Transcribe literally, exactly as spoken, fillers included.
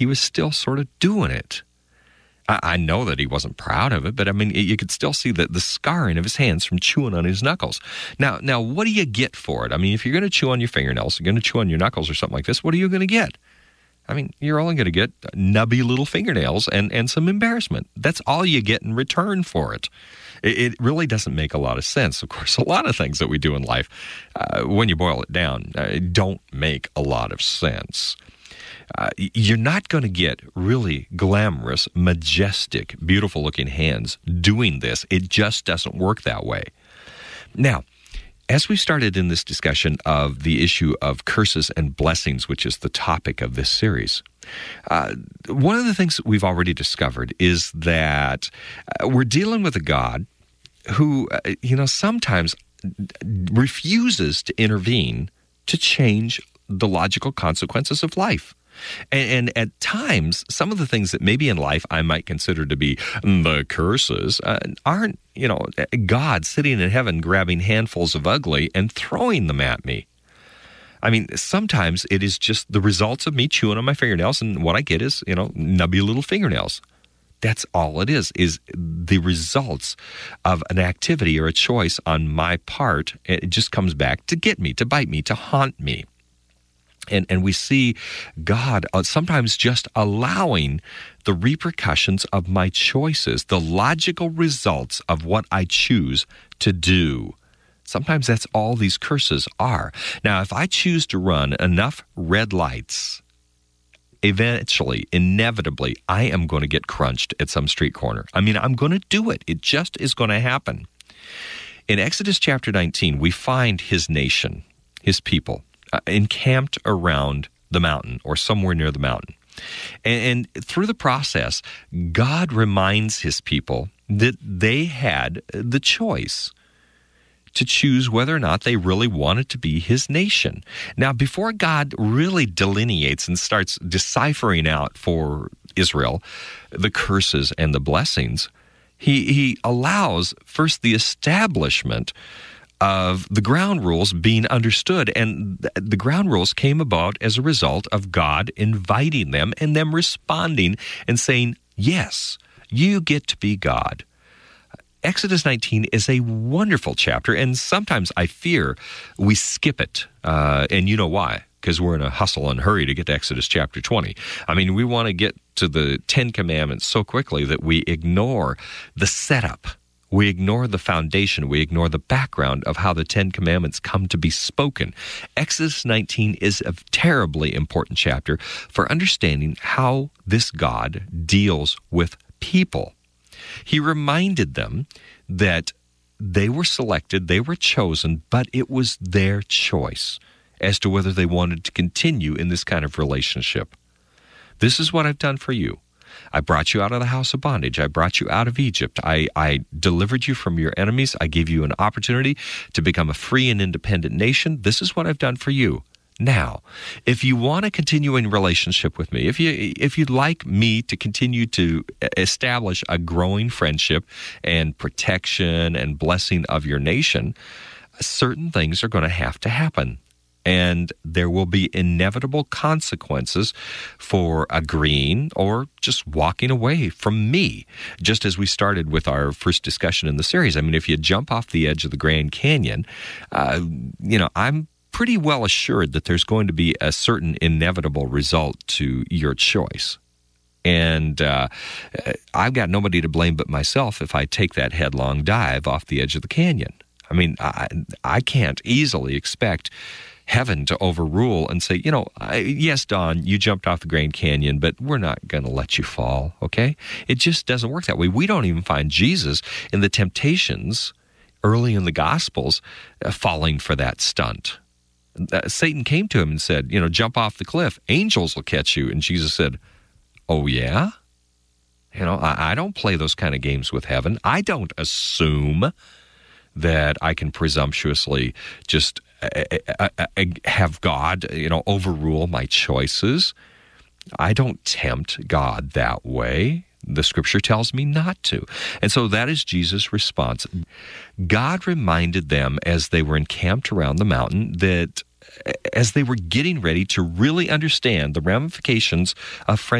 he was still sort of doing it. I, I know that he wasn't proud of it, but I mean, you could still see the, the scarring of his hands from chewing on his knuckles. Now, now, what do you get for it? I mean, if you're going to chew on your fingernails, you're going to chew on your knuckles or something like this, what are you going to get? I mean, you're only going to get nubby little fingernails and, and some embarrassment. That's all you get in return for it. It, it really doesn't make a lot of sense. Of course, a lot of things that we do in life, uh, when you boil it down, uh, don't make a lot of sense. Uh, you're not going to get really glamorous, majestic, beautiful-looking hands doing this. It just doesn't work that way. Now, as we started in this discussion of the issue of curses and blessings, which is the topic of this series, uh, one of the things that we've already discovered is that uh, we're dealing with a God who, uh, you know, sometimes refuses to intervene to change the logical consequences of life. And, and at times, some of the things that maybe in life I might consider to be the curses uh, aren't, you know, God sitting in heaven grabbing handfuls of ugly and throwing them at me. I mean, sometimes it is just the results of me chewing on my fingernails, and what I get is, you know, nubby little fingernails. That's all it is, is the results of an activity or a choice on my part. It just comes back to get me, to bite me, to haunt me. And and we see God sometimes just allowing the repercussions of my choices, the logical results of what I choose to do. Sometimes that's all these curses are. Now, if I choose to run enough red lights, eventually, inevitably, I am going to get crunched at some street corner. I mean, I'm going to do it. It just is going to happen. In Exodus chapter nineteen, we find his nation, his people, Uh, encamped around the mountain or somewhere near the mountain. And, and through the process, God reminds his people that they had the choice to choose whether or not they really wanted to be his nation. Now, before God really delineates and starts deciphering out for Israel the curses and the blessings, he, he allows first the establishment of the ground rules being understood. And the ground rules came about as a result of God inviting them and them responding and saying, yes, you get to be God. Exodus nineteen is a wonderful chapter, and sometimes I fear we skip it. Uh, and you know why? Because we're in a hustle and hurry to get to Exodus chapter twenty. I mean, we want to get to the Ten Commandments so quickly that we ignore the setup. We ignore the foundation. We ignore the background of how the Ten Commandments come to be spoken. Exodus nineteen is a terribly important chapter for understanding how this God deals with people. He reminded them that they were selected, they were chosen, but it was their choice as to whether they wanted to continue in this kind of relationship. This is what I've done for you. I brought you out of the house of bondage. I brought you out of Egypt. I, I delivered you from your enemies. I gave you an opportunity to become a free and independent nation. This is what I've done for you. Now, if you want to continue in relationship with me, if you if you'd like me to continue to establish a growing friendship and protection and blessing of your nation, certain things are going to have to happen. And there will be inevitable consequences for agreeing or just walking away from me, just as we started with our first discussion in the series. I mean, if you jump off the edge of the Grand Canyon, uh, you know, I'm pretty well assured that there's going to be a certain inevitable result to your choice. And uh, I've got nobody to blame but myself if I take that headlong dive off the edge of the canyon. I mean, I, I can't easily expect heaven to overrule and say, you know, I, yes, Don, you jumped off the Grand Canyon, but we're not going to let you fall, okay? It just doesn't work that way. We don't even find Jesus in the temptations early in the Gospels uh, falling for that stunt. Uh, Satan came to him and said, you know, jump off the cliff. Angels will catch you. And Jesus said, oh, yeah? You know, I, I don't play those kind of games with heaven. I don't assume that I can presumptuously just uh, uh, uh, have God, you know, overrule my choices. I don't tempt God that way. The Scripture tells me not to. And so that is Jesus' response. God reminded them as they were encamped around the mountain that as they were getting ready to really understand the ramifications of friendship,